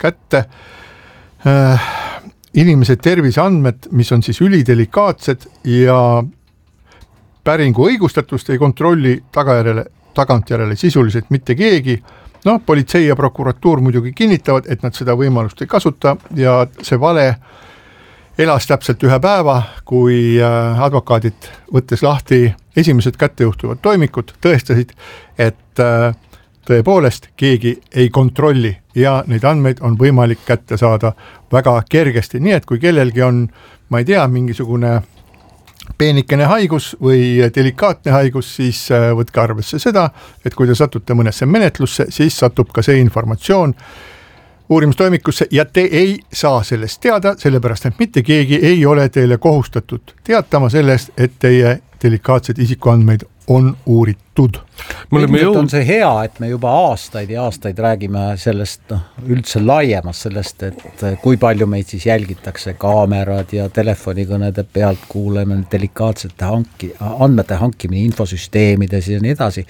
kätte inimese terviseandmed, mis on siis ülidelikaatsed ja päringu õigustatust ei kontrolli tagantjärele sisuliselt mitte keegi. Politsei ja prokuratuur muidugi kinnitavad, et nad seda võimalust ei kasuta ja see vale elas täpselt 1 päeva, kui advokaadid võttes lahti esimesed kättejuhtuvad toimikud, tõestasid, et tõepoolest keegi ei kontrolli ja neid andmeid on võimalik kätte saada väga kergesti. Nii et kui kellelgi on, ma ei tea, mingisugune peenikene haigus või delikaatne haigus, siis võtke arvesse seda, et kui te satute mõnesse menetlusse, siis satub ka see informatsioon uurimistoimikusse ja te ei saa sellest teada, sellepärast et mitte keegi ei ole teile kohustatud teatama sellest, et teie delikaatsed isikuandmeid on uuritud. Ilmselt on see hea, et me juba aastaid ja aastaid räägime sellest üldse laiemast sellest, et kui palju meid siis jälgitakse kaamerad ja telefonikõnede pealt kuuleme delikaatsete andmete hankimine infosüsteemides ja nii edasi.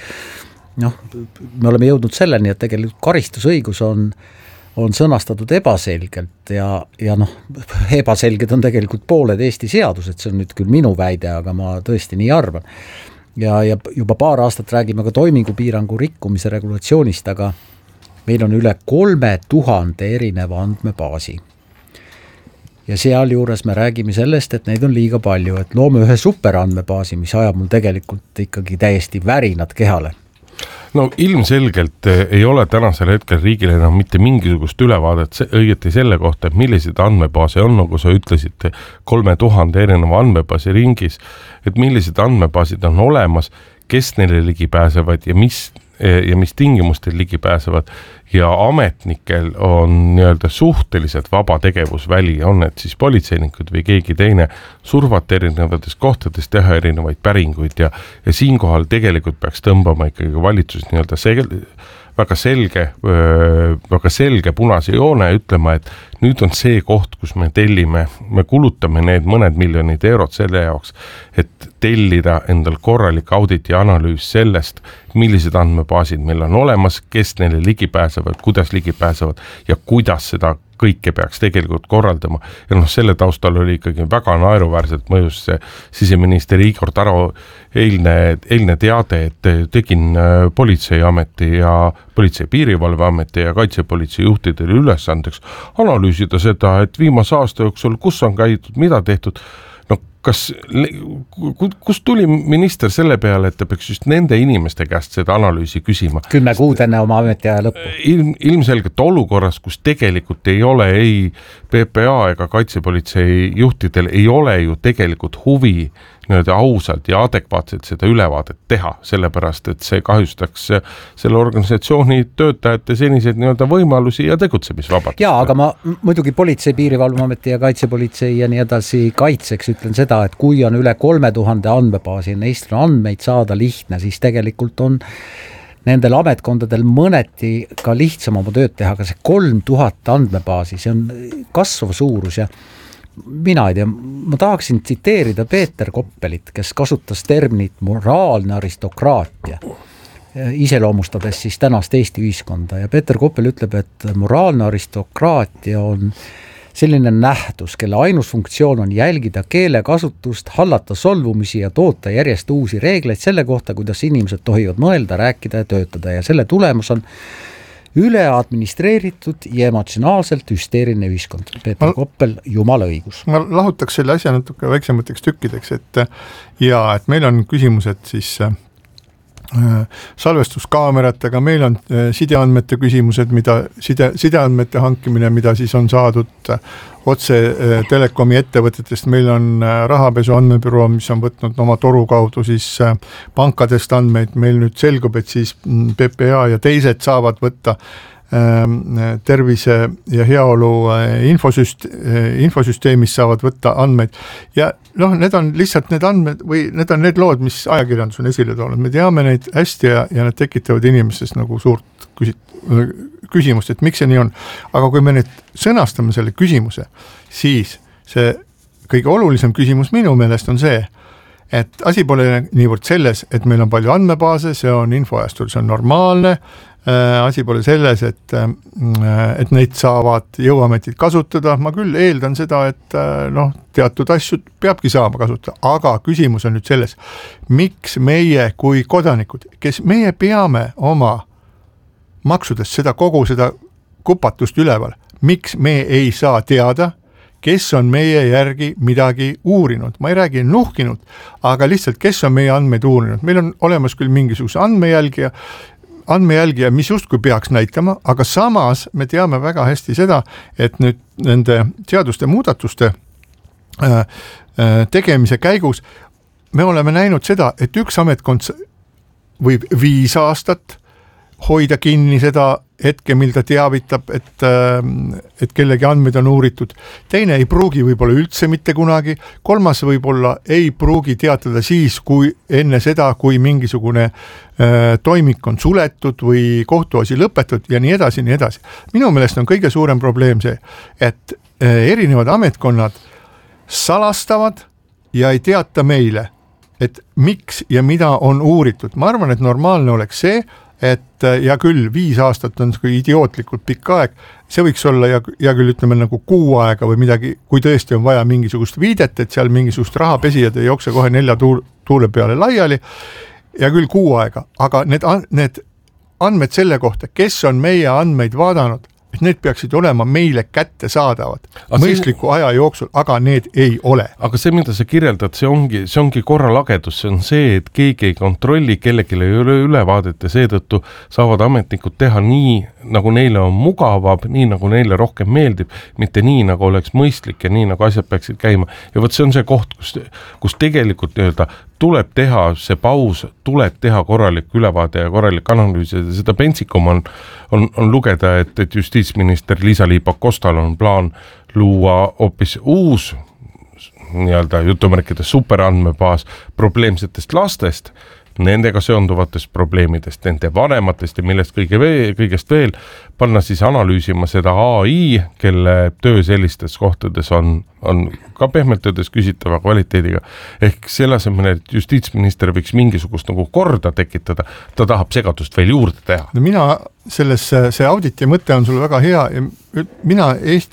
Me oleme jõudnud selleni, et tegelikult karistusõigus on sõnastatud ebaselgelt ja ebaselged on tegelikult pooled Eesti seadused, see on nüüd küll minu väide, aga ma tõesti nii arvan. Ja juba paar aastat räägime ka toimingupiirangu rikkumise regulatsioonist, aga meil on üle 3000 erineva andmebaasi. Ja sealjuures me räägime sellest, et neid on liiga palju, et loome ühe superandmebaasi, mis ajab mul tegelikult ikkagi täiesti värinad kehale. Ilmselgelt ei ole tänasel hetkel riigil enam mitte mingisugust ülevaadet õieti selle kohta, et millised andmebaase on, nagu sa ütlesid, 3000 erineva andmebaasi ringis, et millised andmebaasid on olemas, kes neile ligi pääsevad ja mis tingimustel ligi pääsevad ja ametnikel on nii-öelda suhteliselt vaba tegevusväli, on need siis politseinikud või keegi teine survata erinevates kohtades, teha erinevaid päringuid ja siinkohal tegelikult peaks tõmbama ikkagi valitsus nii-öelda väga selge punase joone ütlema, et nüüd on see koht, kus me kulutame need mõned miljonid eurot selle jaoks, et tellida endal korralik audit ja analüüs sellest, millised andmebaasid meil on olemas, kes neile ligi pääsevad, kuidas ligi pääsevad ja kuidas seda kõike peaks tegelikult korraldama. Ja selle taustal oli ikkagi väga naeruväärselt mõjus see siseminister Igor Taro eilne teade, et tegin politseiameti ja politsei piirivalveameti ja kaitsepolitsei juhtidele ülesandeks analüüsida seda, et viimase aasta jooksul, kus on käidud, mida tehtud. Kus tuli minister selle peale, et ta peaks just nende inimeste käest seda analüüsi küsima? 10 kuud enne oma ametiaja lõppu. Ilmselgelt olukorras, kus tegelikult ei ole ei PPA ega kaitsepolitsei juhtidel ei ole ju tegelikult huvi ausalt ja adekvaatselt seda ülevaadet teha, sellepärast, et see kahjustaks selle organisatsiooni töötajate seniseid võimalusi ja tegutsemisvabadust. Jaa, aga ma muidugi politsei, piirivalveameti ja kaitsepolitsei ja nii edasi kaitseks ütlen seda, et kui on üle 3000 andmebaasi, neist on andmeid saada lihtne, siis tegelikult on nendel ametkondadel mõneti ka lihtsam oma tööd teha, aga see 3000 andmebaasi, see on kasvav suurus ja mina ei tea, ma tahaksin tsiteerida Peeter Koppelit, kes kasutas terminit moraalne aristokraatia, iseloomustades siis tänast Eesti ühiskonda ja Peeter Koppel ütleb, et moraalne aristokraatia on selline nähtus, kelle ainus funktsioon on jälgida keelekasutust, hallata solvumisi ja toota järjest uusi reegleid selle kohta, kuidas inimesed tohivad mõelda, rääkida ja töötada ja selle tulemus on üle administreeritud ja emotsionaalselt hüsteeriline ühiskond. Peeter Koppel, jumala õigus. Ma lahutaks selle asja natuke väiksemateks tükkideks, et meil on küsimused siis salvestuskaameratega, meil on sideandmete küsimused, sideandmete hankimine, mida siis on saadud otse telekomi ettevõtetest, meil on rahapesu andmebüroo, mis on võtnud oma toru kaudu siis pankadest andmeid, meil nüüd selgub, et siis PPA ja teised saavad võtta tervise ja heaolu infosüsteemis saavad võtta andmeid ja need on lihtsalt need andmed või need on need lood, mis ajakirjandus on esile toonud. Me teame neid hästi ja need tekitavad inimestes nagu suurt küsimust, et miks see nii on. Aga kui me nüüd sõnastame selle küsimuse, siis see kõige olulisem küsimus minu meelest on see, et asi pole niivõrd selles, et meil on palju andmebaase, see on infoajastul, see on normaalne, asi pole selles, et neid saavad jõuametid kasutada, ma küll eeldan seda, et teatud asju peabki saama kasutada, aga küsimus on nüüd selles, miks meie kui kodanikud, kes meie peame oma maksudest kogu seda kupatust üleval, miks me ei saa teada, kes on meie järgi midagi uurinud, ma ei räägi nuhkinud, aga lihtsalt kes on meie andmeid uurinud, meil on olemas küll mingisuguse andmejälgija, mis justkui peaks näitama, aga samas me teame väga hästi seda, et nüüd nende seaduste muudatuste tegemise käigus me oleme näinud seda, et üks ametkond võib 5 aastat hoida kinni seda hetke, mil ta teavitab, et kellegi andmeid on uuritud. Teine ei pruugi võib-olla üldse mitte kunagi, kolmas võib-olla ei pruugi teatada siis, kui enne seda, kui mingisugune toimik on suletud või kohtuasi lõpetud ja nii edasi, nii edasi. Minu meelest on kõige suurem probleem see, et erinevad ametkonnad salastavad ja ei teata meile, et miks ja mida on uuritud. Ma arvan, et normaalne oleks see, et ja küll 5 aastat on idiootlikult pikk aeg, see võiks olla ja küll ütleme nagu 6 aega või midagi, kui tõesti on vaja mingisugust viidet, et seal mingisugust rahapesijad ei jookse kohe 4 tuule peale laiali ja küll 6 aega, aga need andmed selle kohta, kes on meie andmeid vaadanud, et need peaksid olema meile kätte saadavad mõistliku aja jooksul, aga need ei ole. Aga see, mida sa kirjeldad, see ongi korralagedus, see on see, et keegi ei kontrolli, kellelegi ei ole ülevaadet ja seetõttu saavad ametnikud teha nii, nagu neile on mugavam, nii nagu neile rohkem meeldib, mitte nii, nagu oleks mõistlik ja nii, nagu asjad peaksid käima. Ja võt see on see koht, kus tegelikult tuleb teha see paus, tuleb teha korralik ülevaade ja korralik analüüs ja seda pentsikum on lugeda, et justiitsminister Liisa-Ly Pakostal on plaan luua hoopis uus jutumärkides superandmebaas probleemsetest lastest, nendega seonduvatest probleemidest, nende vanematest ja millest kõigest veel, panna siis analüüsima seda AI, kelle töö sellistes kohtades on ka pehmelt öeldes küsitava kvaliteediga. Ehk selle asemel, et justiitsminister võiks mingisugust nagu korda tekitada, ta tahab segadust veel juurde teha. No mina see auditi mõte on sul väga hea ja mina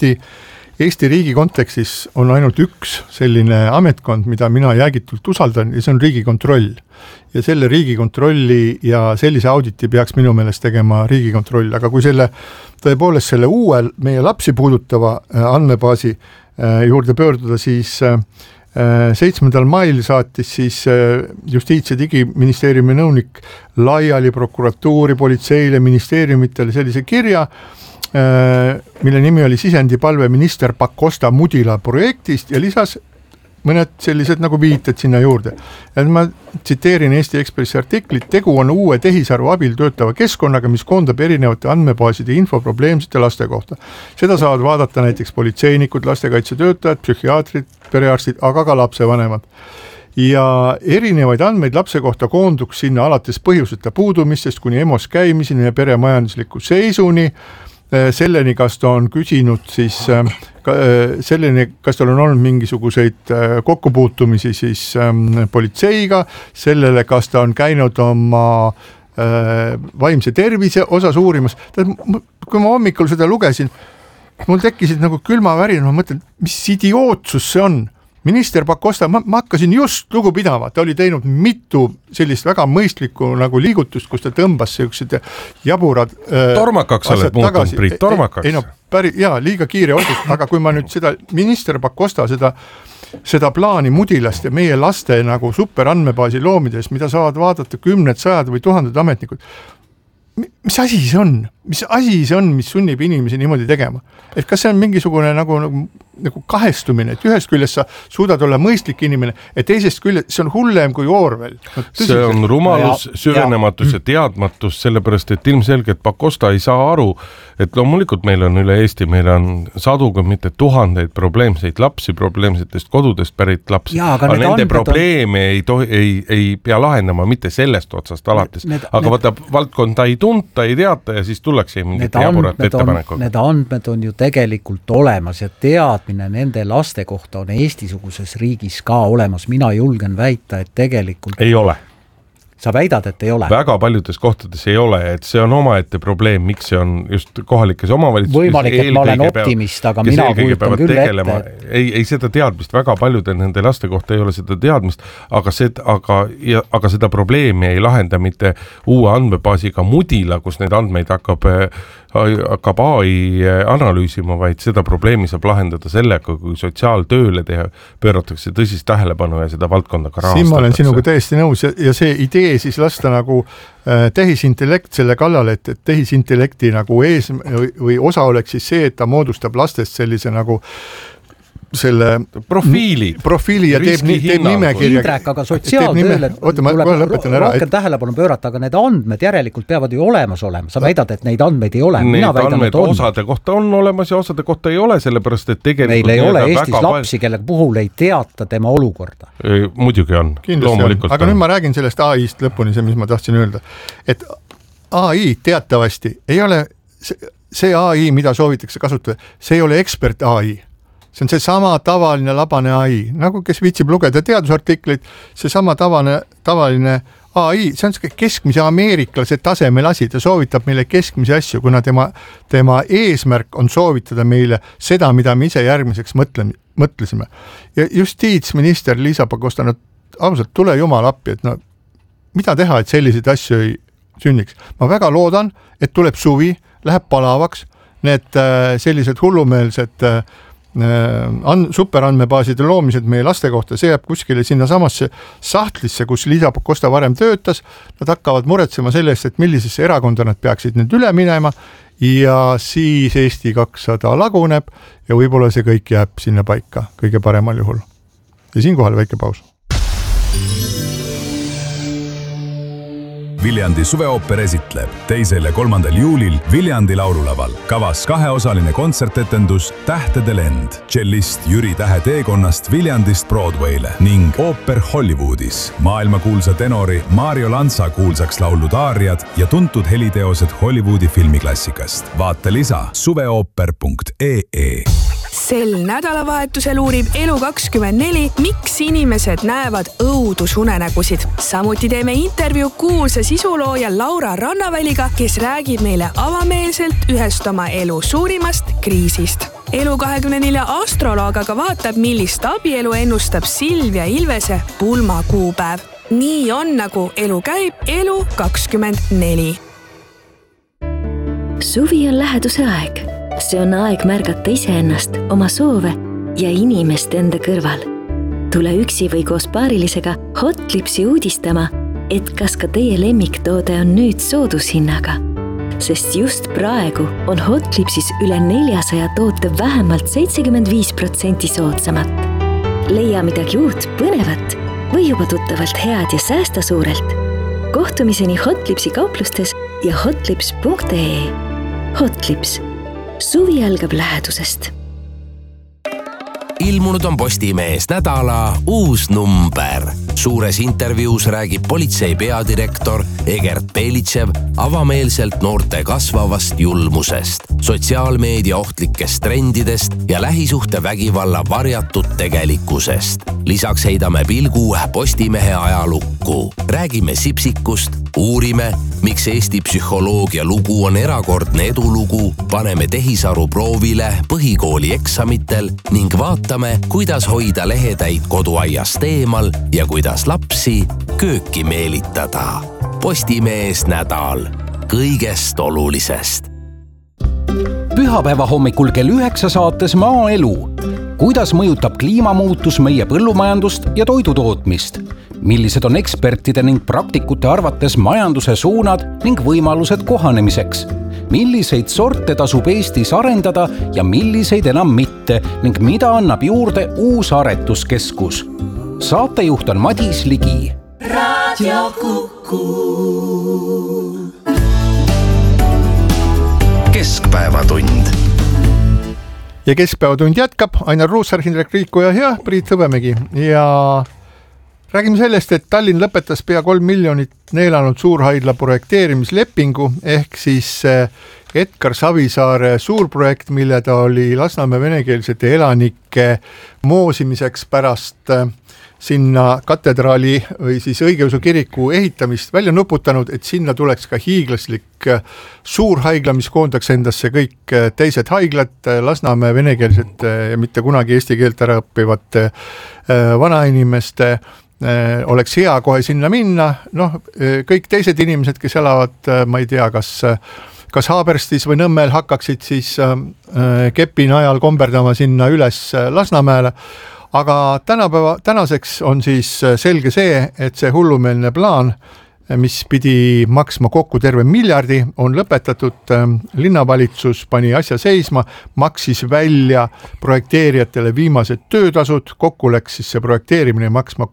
Eesti riigi kontekstis on ainult üks selline ametkond, mida mina jäägitult usaldan ja see on Riigikontroll. Ja selle Riigikontrolli ja sellise auditi peaks minu meelest tegema Riigikontroll, aga kui tõepoolest selle uue meie lapsi puudutava andmebaasi juurde pöörduda, siis 7. mail saatis siis Justiits- ja Digiministeeriumi nõunik laiali prokuratuuri, politseile, ministeeriumitele sellise kirja, mille nimi oli sisendipalve minister Pakosta Mudila projektist ja lisas mõned sellised nagu viited sinna juurde. Ja ma tsiteerin Eesti Ekspressi artiklit, tegu on uue tehisaru abil töötava keskkonnaga, mis koondab erinevate andmebaaside info probleemsete laste kohta. Seda saavad vaadata näiteks politseinikud, lastekaitsetöötajad, psühhiaatrid, perearstid, aga ka lapsevanemad. Ja erinevaid andmeid lapse kohta koonduks sinna alates põhjuseta puudumistest kuni EMO-s käimiseni ja peremajandusliku seisuni, selleni, kas ta on küsinud siis, selleni, kas tal on olnud mingisuguseid kokkupuutumisi siis politseiga, sellele, kas ta on käinud oma vaimse tervise osas uurimas. Kui ma hommikul seda lugesin, mul tekkisid nagu külmavärin, ma mõtlen, mis idiootsus see on. Minister Pakosta, ma hakkasin just lugu pidama, ta oli teinud mitu sellist väga mõistlikku nagu liigutust, kus ta tõmbas sellised jaburad tormakaks oled muutunud, Priit, tormakaks. Liiga kiire otsus, aga kui ma nüüd seda minister Pakosta seda plaani Mudilast ja meie laste nagu superandmebaasi loomides, mida saavad vaadata 10, 100 või 1000 ametnikud, mis asi see on? Mis asi see on, mis sunnib inimesi niimoodi tegema? Et kas see on mingisugune nagu kahestumine, et ühest küljest sa suudad olla mõistlik inimene, et teisest küljest see on hullem kui Orwell. See on rumalus, süvenematus ja teadmatus, sellepärast, et ilmselgelt Pakosta ei saa aru, et loomulikult meil on üle Eesti, meil on saduga mitte tuhandeid probleemseid lapsi, probleemsetest kodudest pärit lapsi, aga nende probleeme ei pea lahendama mitte sellest otsast alates, aga vaata, valdkonda ei tunta, ei teata ja siis tullakse mingit jaburat ettepanekut. Need andmed on ju tegelikult olemas ja teadmine nende laste kohta on Eesti-suguses riigis ka olemas. Mina julgen väita, et tegelikult ei ole. sa väidad, et ei ole. Väga paljudes kohtades ei ole, et see on omaette probleem, miks see on just kohalikes omavalitsustes. Võimalik, et ma olen optimist, aga mina kujutan küll ette. Ei seda teadmist, väga paljude nende laste kohta ei ole seda teadmist, aga seda probleemi ei lahenda mitte uue andmebaasiga Mudila, kus neid andmeid hakkab AI analüüsima, vaid seda probleemi saab lahendada sellega, kui sotsiaaltööle pööratakse tõsist tähelepanu ja seda valdkonda ka rahastatakse. Siin ma olen sinuga täiesti nõus ja see idee siis lasta nagu tehisintellekt selle kallale, et tehisintellekti nagu või osa oleks siis see, et ta moodustab lastest sellise nagu selle profiili ja teeb nimekirja. Indrek, aga sotsiaaltööle tuleb rohkem tähelepanu pöörata, aga need andmed järelikult peavad ju olemas olema. Sa väidad, et neid andmeid ei ole. Need andmed osade kohta on olemas ja osade kohta ei ole, sellepärast et tegelikult meil ei ole Eestis lapsi, kelle puhul ei teata tema olukorda. Muidugi on. Aga nüüd ma räägin sellest AI-st lõpuni, see, mis ma tahtsin öelda. Et AI teatavasti ei ole see AI, mida soovitakse kasutada, see ei ole ekspert AI. See on see sama tavaline labane AI, nagu kes viitsib lugeda teadusartikleid, see sama tavaline AI, see on keskmise ameeriklase tasemel asi, ta soovitab meile keskmise asju, kuna tema eesmärk on soovitada meile seda, mida me ise järgmiseks mõtlesime. Ja justiitsminister Liisa Pakosta, ausalt, tule jumal appi, et mida teha, et selliseid asju ei sünniks. Ma väga loodan, et tuleb suvi, läheb palavaks, need sellised hullumeelsed superandmebaaside loomised meie laste kohta, see jääb kuskile sinna samasse sahtlisse, kus Liisa Pakosta varem töötas, nad hakkavad muretsema sellest, et millisesse erakonda nad peaksid nüüd üle minema ja siis Eesti 200 laguneb ja võib-olla see kõik jääb sinna paika kõige paremal juhul. Ja siinkohal väike paus. Viljandi suveooper esitleb 2. ja 3. juulil Viljandi laululaval. Kavas 2-osaline kontsertetendus Tähtede lend, tšellist Jüri Tähe teekonnast Viljandist Broadwayle ning ooper Hollywoodis. Maailmakuulsa tenori Mario Lanza kuulsaks laulud aariad ja tuntud heliteosed Hollywoodi filmiklassikast. Vaata lisa suveooper.ee. Sel nädalavahetusel uurib Elu24, miks inimesed näevad õudusunenägusid. Samuti teeme intervjuu kuulsa sisulooja Laura Rannaväliga, kes räägib meile avameelselt ühest oma elu suurimast kriisist. Elu24 astroloog aga vaatab, millist abielu ennustab Silvia Ilvese pulmakuupäev. Nii on, nagu elu käib, Elu24. Suvi on läheduse aeg. See on aeg märgata iseennast, oma soove ja inimest enda kõrval. Tule üksi või koos paarilisega Hotlipsi uudistama, et kas ka teie lemmiktoode on nüüd soodushinnaga. Sest just praegu on Hotlipsis üle 400 toote vähemalt 75% soodsamat. Leia midagi uut, põnevat või juba tuttavalt head ja säästa suurelt. Kohtumiseni Hotlipsi kauplustes ja hotlips.ee. Hotlips. Suvi algab lähedusest. Ilmunud on Postimees nädala uus number. Suures intervjuus räägib politsei peadirektor Egert Belitšev avameelselt noorte kasvavast julmusest, sotsiaalmeedia ohtlikest trendidest ja lähisuhte vägivalla varjatud tegelikkusest. Lisaks heidame pilgu Postimehe ajalukku. Räägime sipsikust, uurime, miks Eesti psühholoogia lugu on erakordne edulugu, paneme tehisaru proovile põhikooli eksamitel ning vaatame, kuidas hoida lehetäid koduaiast eemal ja kuidas lapsi kööki meelitada. Postimees nädal. Kõigest olulisest. Pühapäeva hommikul kell 9 saates Maaelu. Kuidas mõjutab kliimamuutus meie põllumajandust ja toidutootmist? Millised on ekspertide ning praktikute arvates majanduse suunad ning võimalused kohanemiseks? Milliseid sorte tasub Eestis arendada ja milliseid enam mitte ning mida annab juurde uus aretuskeskus? Saatejuht on Madis Ligi. Radio Kuku. Keskpäevatund. Ja keskpäevatund jätkab, Ainar Ruussaar, Hindrek Riikoja ja Priit Hõbemägi ja räägime sellest, et Tallinn lõpetas pea 3 miljonit neelanud suurhaidla projekteerimislepingu ehk siis Edgar Savisaare suurprojekt, mille ta oli Lasnamäe venekeelsete elanike moosimiseks pärast sinna katedraali või siis õigeusu kiriku ehitamist välja nuputanud, et sinna tuleks ka hiiglaslik suurhaigla, mis koondaks endasse kõik teised haiglad, Lasnamäe venekeelsed ja mitte kunagi eesti keelt ära õppivate vanainimeste, oleks hea kohe sinna minna, noh, kõik teised inimesed, kes elavad, ma ei tea, kas Haaberstis või Nõmmel hakkaksid siis kepi najal komberdama sinna üles Lasnamäele, aga tänaseks on siis selge see, et see hullumeelne plaan, mis pidi maksma kokku terve miljardi, on lõpetatud, linnavalitsus pani asja seisma, maksis välja projekteerijatele viimased töötasud, kokku läks siis see projekteerimine maksma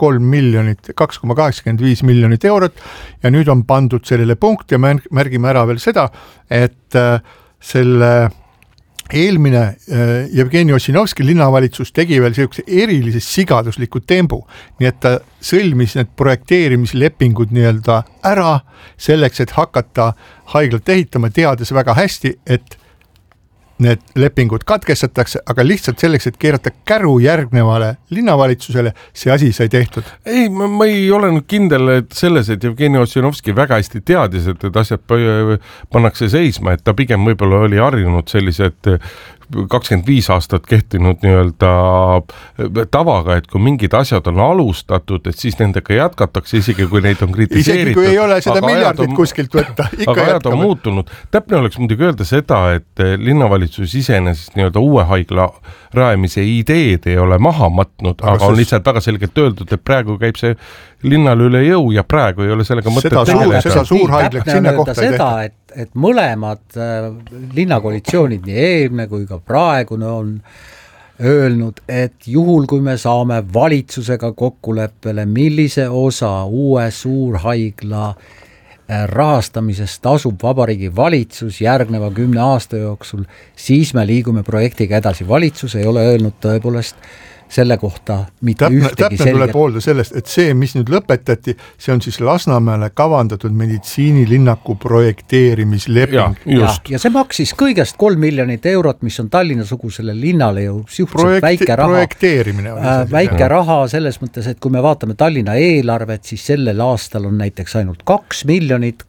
2,85 miljonit eurot ja nüüd on pandud sellele punkt ja märgime ära veel seda, et selle eelmine Jevgeni Ossinovski linnavalitsus tegi veel sellise erilise sigadusliku tembu, nii et ta sõlmis need projekteerimislepingud nii-öelda ära selleks, et hakata haiglat ehitama, teades väga hästi, et need lepingud katkestatakse, aga lihtsalt selleks, et keerata käru järgnevale linnavalitsusele, see asi sai tehtud. Ei, ma ei ole nüüd kindel et selles, et Jevgeni Ossinovski väga hästi teadis, et asjad pannakse seisma, et ta pigem võib-olla oli harjunud sellised 25 aastat kehtinud nii-öelda tavaga, et kui mingid asjad on alustatud, et siis nendega jätkatakse, isegi kui neid on kritiseeritud. Isegi kui ei ole seda miljardit kuskilt võtta, ikka aga ajad on muutunud. Täpne oleks muidugi öelda seda, et linnavalitsus iseenesest nii-öelda uue haigla rajamise ideed ei ole maha matnud, aga on lihtsalt väga selgelt öeldud, et praegu käib see linnal üle jõu ja praegu ei ole sellega mõtet tegeleda. Seda suurhaiglat sinna kohta ei tehtud. Et mõlemad linnakoalitsioonid, nii eelmine kui ka praegune on öelnud, et juhul kui me saame valitsusega kokkuleppele, millise osa uue suurhaigla rahastamisest tasub Vabariigi valitsus järgneva 10 aasta jooksul, siis me liigume projektiga edasi. Valitsus ei ole öelnud tõepoolest selle kohta mitte ühtegi selget. Tuleb poolda sellest, et see, mis nüüd lõpetati, see on siis Lasnamäele kavandatud meditsiinilinnaku projekteerimisleping. Ja see maksis kõigest 3 miljonit eurot, mis on Tallinna-sugusele linnale ju suhteliselt väike raha. Projekteerimine. Väike raha selles mõttes, et kui me vaatame Tallinna eelarvet, siis sellel aastal on näiteks ainult 2 miljonit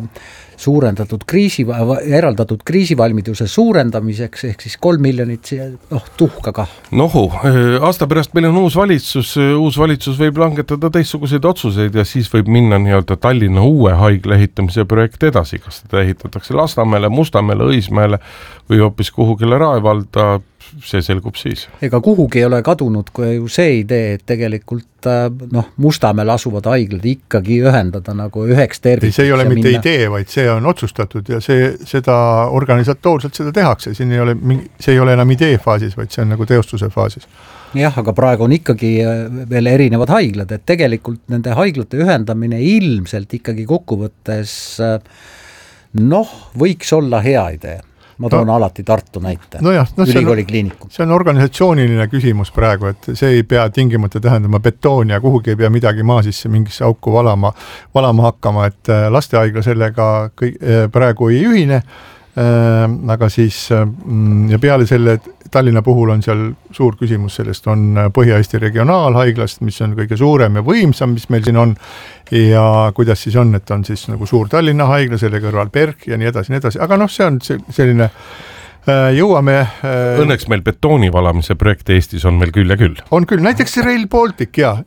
eraldatud kriisivalmiduse suurendamiseks, ehk siis 3 miljonit tuhka kah. Aasta pärast meil on uus valitsus võib langetada teistsuguseid otsuseid ja siis võib minna nii-öelda Tallinna uue haigla ehitamise projekt edasi, kas seda ehitatakse Lasnamäele, Mustamäele, Õismäele või hoopis kuhugile Raevalda, see selgub siis. Ega kuhugi ei ole kadunud kui ju see idee, et tegelikult Mustamäel asuvad haiglad ikkagi ühendada nagu üheks tervikuks. See ei ole mitte idee, vaid see on otsustatud ja seda organisatoorselt seda tehakse. See ei ole enam idee faasis, vaid see on nagu teostuse faasis. Jah, aga praegu on ikkagi veel erinevad haiglad, et tegelikult nende haiglate ühendamine ilmselt ikkagi kokkuvõttes võiks olla hea idee. Ma toon alati Tartu näite, ülikooli kliinikum. See on organisatsiooniline küsimus praegu, et see ei pea tingimata tähendama betooni ja kuhugi ei pea midagi maa sisse mingisse auku valama hakkama, et lastehaigla sellega praegu ei ühine, aga siis ja peale selle Tallinna puhul on seal suur küsimus, sellest on Põhja-Eesti regionaalhaiglast, mis on kõige suurem ja võimsam, mis meil siin on ja kuidas siis on, et on siis nagu suur Tallinna haigla, selle kõrval PERH ja nii edasi, aga see on selline jõuame... Õnneks meil betooni valamise projekt Eestis on meil küll ja küll. On küll, näiteks Rail Baltic ja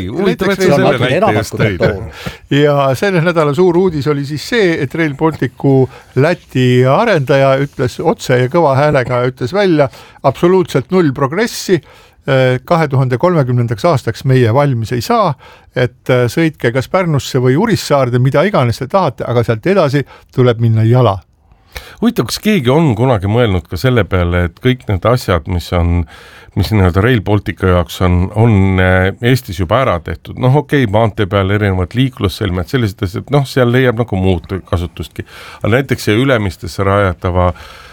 selle nädala suur uudis oli siis see, et Rail Balticu Läti arendaja ütles otse ja kõva häälega ütles välja absoluutselt 0 progressi, 2030. aastaks meie valmis ei saa, et sõitke kas Pärnusse või Urissaarde, mida iganes te tahate, aga sealt edasi tuleb minna jala. Huvitav, kas keegi on kunagi mõelnud ka selle peale, et kõik need asjad, mis nii-öelda Rail Baltica jaoks on Eestis juba ära tehtud, maantee peal erinevad liiklusselmed, sellised asjad, seal leiab nagu muud kasutustki. Aga näiteks see Ülemistesse rajatava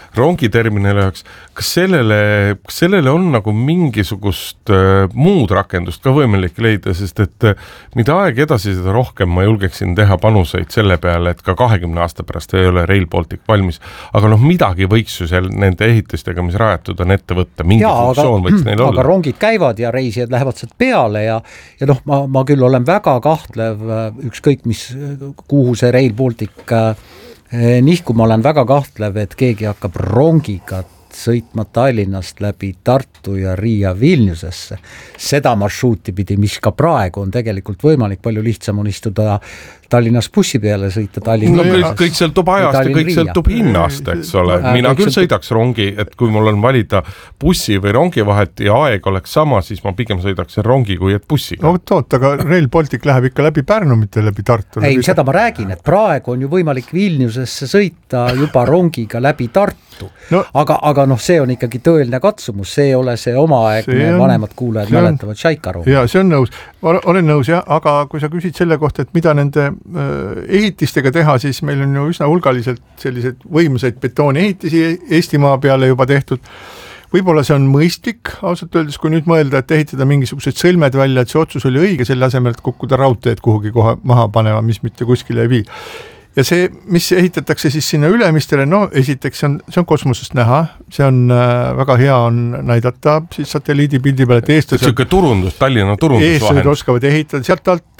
rongiterminali jaoks, kas sellele on nagu mingisugust muud rakendust ka võimalik leida, sest et mida aeg edasi, seda rohkem ma julgeksin teha panuseid selle peale, et ka 20 aasta pärast ei ole Rail Baltic valmis, aga midagi võiks ju seal nende ehitistega, mis rajatud on, ette võtta, mingi funktsioon võiks neil olla. Aga rongid käivad ja reisijad lähevad sealt peale ja ma küll olen väga kahtlev, ükskõik kuhu see Rail Baltic nihku, ma olen väga kahtlev, et keegi hakkab rongiga sõitma Tallinnast läbi Tartu ja Riia Vilniusesse. Seda marsruuti pidi, mis ka praegu on tegelikult võimalik, palju lihtsam on istuda Tallinnas bussi peale, sõita Tallinnas. Kõik sõltub ajast ja kõik sõltub hinnast, eks ole. Mina küll sõidaks rongi, et kui mul on valida bussi või rongi vahet ja aeg oleks sama, siis ma pigem sõidaks rongi kui et bussiga. Aga Rail Baltic läheb ikka läbi Pärnu, mitte läbi Tartu. Ei, seda ma räägin, et praegu on ju võimalik Vilniusesse sõita juba rongiga läbi Tartu. Aga see on ikkagi tõeline katsumus, see ei ole see omaaegne vanemad kuulajad mäletavad Šaikaru. Ja see on nõus, olen nõus jah, aga kui sa küsid selle kohta, et mida nende ehitistega teha, siis meil on ju üsna hulgaliselt sellised võimsaid betooniehitisi Eestimaa peale juba tehtud. Võib-olla see on mõistlik, ausalt öeldes, kui nüüd mõelda, et ehitada mingisugused sõlmed välja, et see otsus oli õige, selle asemel, et kukkuda raudteed kuhugi kohe maha panema, mis mitte kuskile ei vii. Ja see, mis ehitatakse siis sinna ülemistele, esiteks see on kosmosest näha, see on väga hea on näidata siis satelliidipildi peale, et eestlased Tallinna turundusvahend oskavad ehitada, sealt alt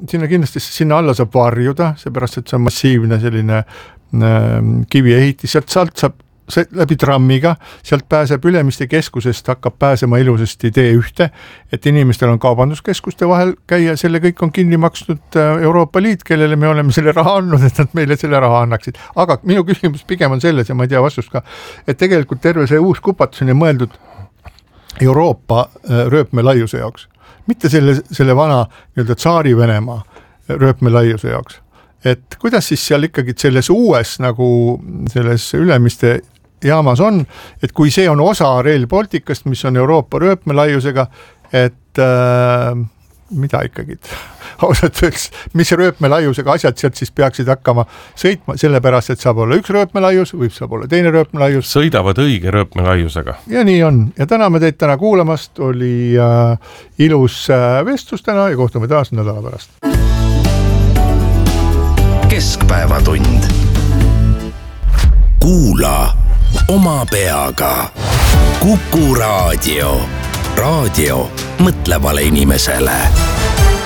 sinna alla saab varjuda, seepärast, et see on massiivne selline kiviehitis, sealt saab läbi trammiga, sealt pääseb Ülemiste keskusest, hakkab pääsema ilusasti T1, et inimestel on kaubanduskeskuste vahel käia, selle kõik on kinni maksnud Euroopa Liit, kellele me oleme selle raha andnud, et nad meile selle raha annaksid. Aga minu küsimus pigem on selles, ja ma ei tea vastust ka, et tegelikult terve see uus kupatus on mõeldud Euroopa rööpmelaiuse jaoks, mitte selle vana tsaari Venemaa rööpmelaiuse jaoks. Et kuidas siis seal ikkagi selles uues nagu selles Ülemiste jaamas on, et kui see on osa Rail Balticast, mis on Euroopa rööpmelaiusega, et mida ikkagi ausalt öeldes, mis rööpmelaiusega asjad sealt siis peaksid hakkama sõitma, sellepärast, et saab olla üks rööpmelaius, saab olla teine rööpmelaius. Sõidavad õige rööpmelaiusega. Ja nii on. Ja täname teid täna kuulamast, oli ilus vestlus täna ja kohtume taas nädala pärast. Keskpäevatund. Kuula oma peaga. Kuku Raadio. Raadio mõtlevale inimesele.